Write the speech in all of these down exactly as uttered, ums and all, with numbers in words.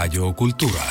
Радіокультура.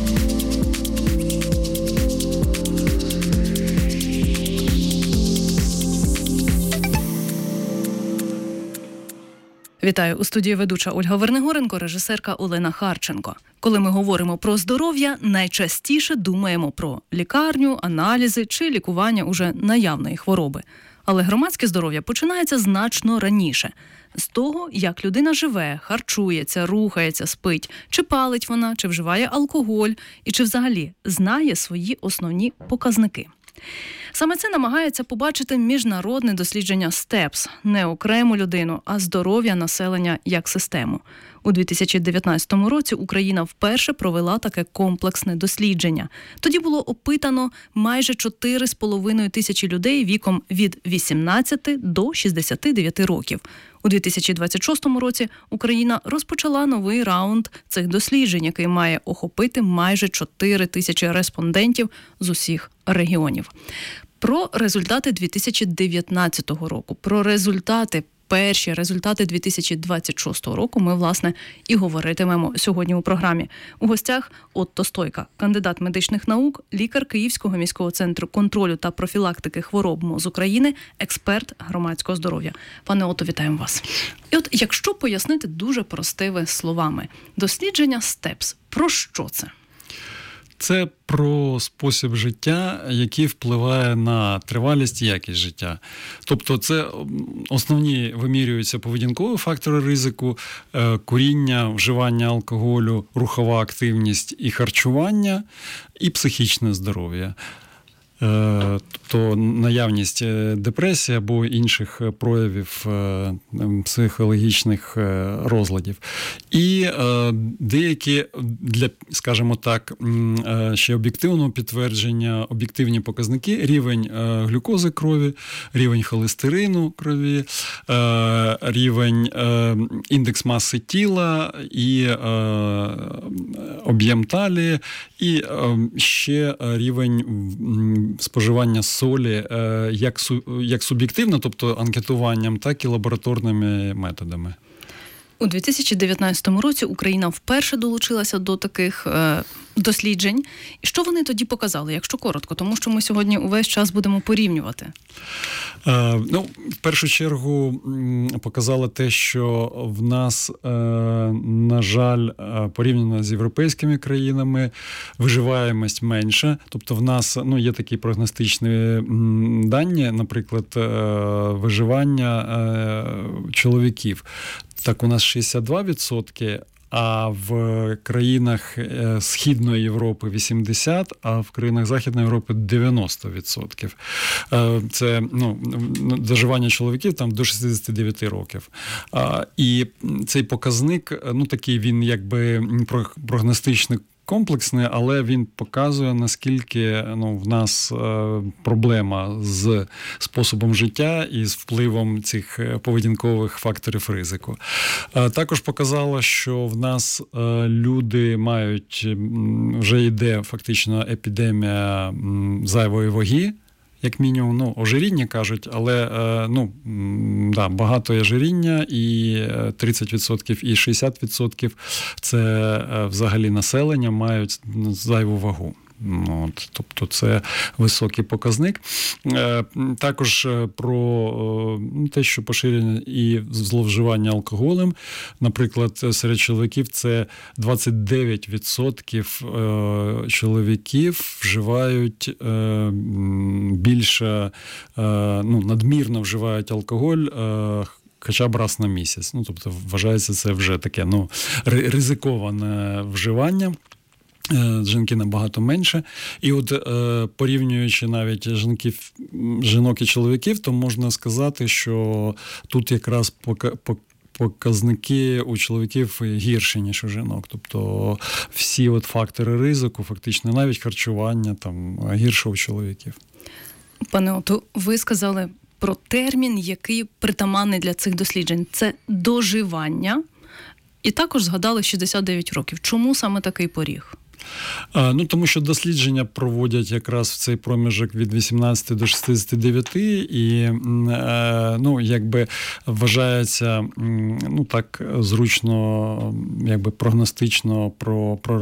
Вітаю, у студії ведуча Ольга Вернигоренко, режисерка Олена Харченко. Коли ми говоримо про здоров'я, найчастіше думаємо про лікарню, аналізи чи лікування уже наявної хвороби. Але громадське здоров'я починається значно раніше. З того, як людина живе, харчується, рухається, спить, чи палить вона, чи вживає алкоголь, і чи взагалі знає свої основні показники. Саме це намагається побачити міжнародне дослідження степс – не окрему людину, а здоров'я населення як систему. У дві тисячі дев'ятнадцятому році Україна вперше провела таке комплексне дослідження. Тоді було опитано майже чотири з половиною тисячі людей віком від вісімнадцяти до шістдесяти дев'яти років. У дві тисячі двадцять шостому році Україна розпочала новий раунд цих досліджень, який має охопити майже чотири тисячі респондентів з усіх регіонів. Про результати дві тисячі дев'ятнадцятого року, про результати, перші результати дві тисячі двадцять шостого року ми, власне, і говоритимемо сьогодні у програмі. У гостях Отто Стойка, кандидат медичних наук, лікар Київського міського центру контролю та профілактики хвороб МОЗ України, експерт громадського здоров'я. Пане Отто, вітаємо вас. І от, якщо пояснити дуже простими словами, дослідження степс, про що це? Це про спосіб життя, який впливає на тривалість і якість життя. Тобто це основні вимірюються поведінкові фактори ризику, куріння, вживання алкоголю, рухова активність і харчування, і психічне здоров'я. Тобто наявність депресії або інших проявів психологічних розладів. І деякі, для, скажімо так, ще об'єктивного підтвердження, об'єктивні показники: рівень глюкози крові, рівень холестерину крові, рівень індекс маси тіла і об'єм талії, і ще рівень споживання солі як, як суб'єктивно, тобто анкетуванням, так і лабораторними методами. У дві тисячі дев'ятнадцятому році Україна вперше долучилася до таких е, досліджень. І що вони тоді показали, якщо коротко? Тому що ми сьогодні увесь час будемо порівнювати. Е, ну, в першу чергу показало те, що в нас, е, на жаль, порівняно з європейськими країнами, виживаємость менша. Тобто в нас, ну, є такі прогностичні дані, наприклад, е, виживання е, чоловіків. Так, у нас шістдесят два відсотки, а в країнах Східної Європи вісімдесят відсотків, а в країнах Західної Європи дев'яносто відсотків. Це, ну, доживання чоловіків там до шістдесят дев'ять років. І цей показник, ну, такий він якби прогностичний, комплексний, але він показує, наскільки, ну, в нас е, проблема з способом життя і з впливом цих поведінкових факторів ризику. Е, також показало, що в нас е, люди мають, вже йде фактично епідемія м, зайвої ваги, як мінімум, ну, ожиріння кажуть, але ну, да, багато є ожиріння, і тридцять відсотків і шістдесят відсотків це взагалі населення мають зайву вагу. От, тобто це високий показник. Також про те, що поширення і зловживання алкоголем. Наприклад, серед чоловіків це двадцять дев'ять відсотків чоловіків вживають більше, ну, надмірно вживають алкоголь хоча б раз на місяць. Ну, тобто вважається це вже таке, ну, ризиковане вживання. Жінки набагато менше. І от е, порівнюючи навіть жінків, жінок і чоловіків, то можна сказати, що тут якраз пока, показники у чоловіків гірші, ніж у жінок. Тобто всі от фактори ризику, фактично навіть харчування, там, гірше у чоловіків. Пане Отто, ви сказали про термін, який притаманний для цих досліджень. Це доживання. І також згадали шістдесят дев'ять років. Чому саме такий поріг? Ну, тому що дослідження проводять якраз в цей проміжок від вісімнадцяти до шістдесяти дев'яти, і, ну, якби вважається, ну, так зручно, якби прогностично про, про